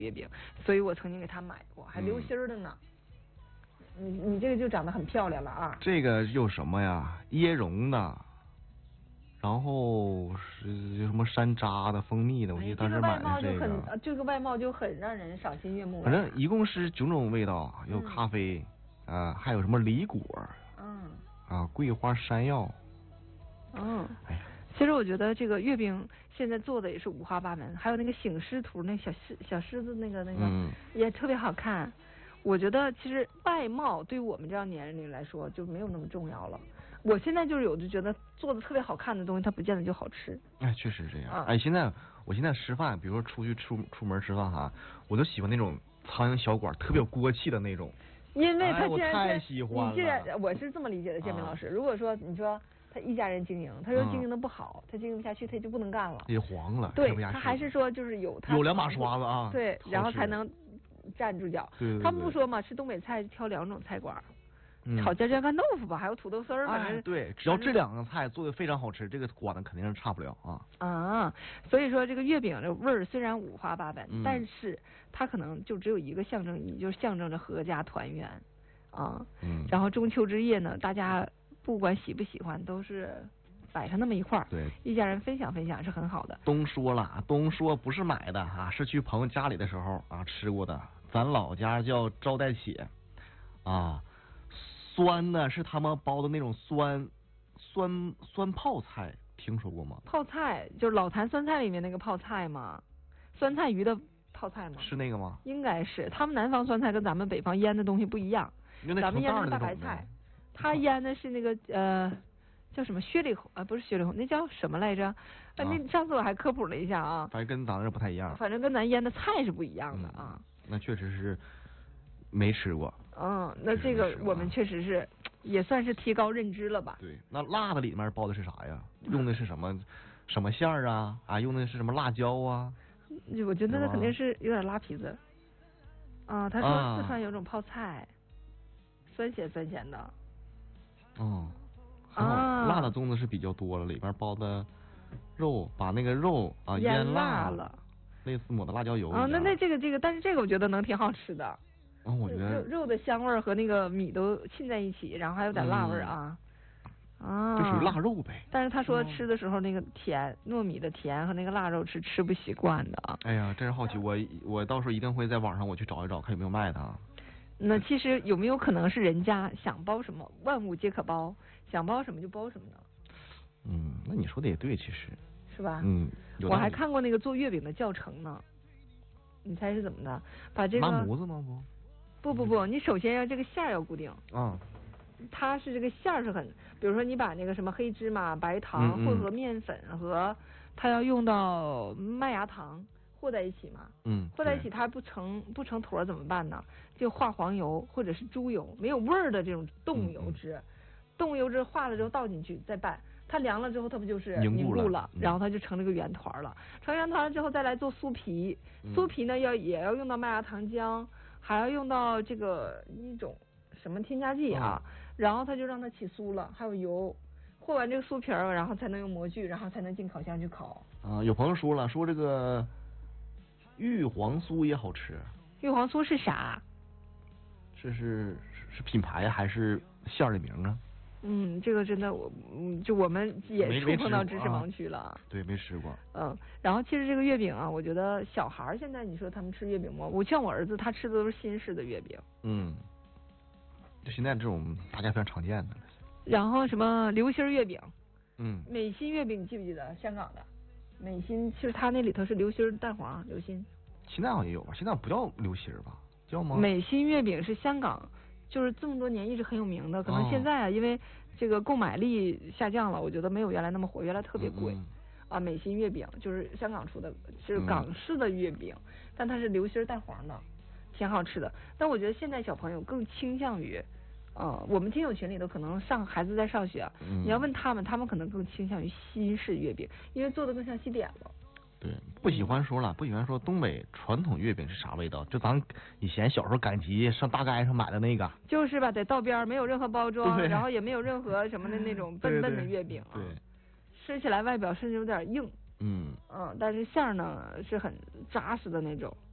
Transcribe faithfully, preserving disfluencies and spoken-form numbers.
月饼，所以我曾经给他买过，还留心儿的呢。嗯、你你这个就长得很漂亮了啊。 这个有什么呀？椰蓉的。然后是什么山楂的、蜂蜜的，我记得当时买的这个。这个外貌就很，这个外貌就很让人赏心悦目。 反正一共是九种味道，有咖啡，啊、嗯呃，还有什么梨果， 嗯， 啊，桂花山药， 嗯， 哎呀， 其实我觉得这个月饼现在做的也是五花八门，还有那个醒狮图那小狮小狮子那个那个、嗯、也特别好看。我觉得其实外貌对于我们这样年龄来说就没有那么重要了。我现在就是有就觉得做的特别好看的东西，它不见得就好吃。 哎，确实这样。 啊、 哎，现在我现在吃饭，比如说出去出出门吃饭哈，我就喜欢那种苍蝇小馆，特别有锅气的那种。 因为他既然、哎、太喜欢了。 你既然我是这么理解的，建明老师，啊、如果说你说他一家人经营，他说经营的不好，嗯、他经营不下去，他就不能干了， 也黄了。 对，他还是说就是有他有两把刷子啊， 对，然后才能站住脚。 对, 对, 对， 他们不说嘛，吃东北菜挑两种菜馆。 嗯、 炒尖尖干豆腐吧，还有土豆丝儿，反正、 哎、对，只要这两个菜做的非常好吃，这个馆子肯定是差不了啊。 啊，所以说这个月饼的味儿虽然五花八门， 嗯、 但是它可能就只有一个象征意义，就是象征着阖家团圆啊。 嗯。 然后中秋之夜呢，大家不管喜不喜欢，都是摆上那么一块儿， 对， 一家人分享分享是很好的。 东说了，东说不是买的啊，是去朋友家里的时候啊吃过的，咱老家叫招待且啊。酸呢是他们包的那种酸酸酸泡菜，听说过吗？ 泡菜就是老坛酸菜里面那个泡菜吗？酸菜鱼的泡菜吗？ 是那个吗？ 应该是，他们南方酸菜跟咱们北方腌的东西不一样。咱们腌的是大白菜，他腌的是那个呃叫什么雪里红啊，不是雪里红，那叫什么来着？啊，那上次我还科普了一下啊。 反正跟咱这不太一样。 反正跟咱腌的菜是不一样的啊。 嗯、那确实是。没吃过， 嗯，那这个我们确实是也算是提高认知了吧？ 对，那辣的里面包的是啥呀？用的是什么什么馅儿啊？啊，用的是什么辣椒啊？ 我觉得那肯定是有点拉皮子。啊，他说四川有种泡菜，啊、酸咸酸咸的。 哦，啊，辣的粽子是比较多了，里面包的肉，把那个肉啊腌辣了， 类似抹的辣椒油。 啊，那那这个这个，但是这个我觉得能挺好吃的。 哦，我觉得肉肉的香味和那个米都浸在一起，然后还有点辣味啊， 嗯、 啊， 这属于腊肉呗。 但是他说吃的时候那个甜，糯米的甜和那个腊肉是吃不习惯的啊。 哎呀，真是好奇，我我到时候一定会在网上我去找一找，看有没有卖的啊。 那其实有没有可能是人家想包什么，万物皆可包，想包什么就包什么呢？ 嗯，那你说的也对，其实是吧？ 嗯， 我还看过那个做月饼的教程呢，你猜是怎么的？把这个拉模子吗？不。 不不不，你首先要这个馅儿要固定。 啊。 它是这个馅儿是很，比如说你把那个什么黑芝麻、白糖、 嗯嗯混合面粉和它要用到麦芽糖和在一起嘛。 嗯。 和在一起它不成不成坨怎么办呢？就化黄油或者是猪油，没有味儿的这种动物油脂，嗯嗯动物油脂化了之后倒进去再拌，它凉了之后它不就是凝固了， 凝固了嗯、 然后它就成这个圆团了。成圆团了之后再来做酥皮， 嗯、 酥皮呢要也要用到麦芽糖浆。还要用到这个一种什么添加剂啊，嗯、然后它就让它起酥了，还有油，和完这个酥皮儿，然后才能用模具，然后才能进烤箱去烤。 啊，有朋友说了，说这个玉皇酥也好吃。 玉皇酥是啥？ 这是是品牌还是馅儿的名啊？ 嗯，这个真的我嗯，就我们也触碰到知识盲区了。 啊、对，没吃过。 嗯，然后其实这个月饼啊，我觉得小孩儿现在你说他们吃月饼吗？我像我儿子，他吃的都是新式的月饼。 嗯，就现在这种大家非常常见的。 然后什么流心月饼？ 嗯， 美心月饼你记不记得？香港的美心，其实它那里头是流心蛋黄，流心。 现在好像也有吧？现在不叫流心吧？叫吗？ 美心月饼是香港。就是这么多年一直很有名的，可能现在啊，哦、因为这个购买力下降了，我觉得没有原来那么火，原来特别贵。 嗯嗯啊，美心月饼就是香港出的，是港式的月饼，嗯、但它是流心蛋黄的，挺好吃的。但我觉得现在小朋友更倾向于，呃，我们听友群里头可能上孩子在上学， 嗯、 你要问他们，他们可能更倾向于西式月饼，因为做的更像西点了。 对，不喜欢说了，不喜欢说东北传统月饼是啥味道，就咱以前小时候赶集上大街上买的那个， 就是吧，在道边没有任何包装，然后也没有任何什么的那种笨笨的月饼， 对，对吃起来外表甚至有点硬， 嗯嗯，但是馅儿呢是很扎实的那种。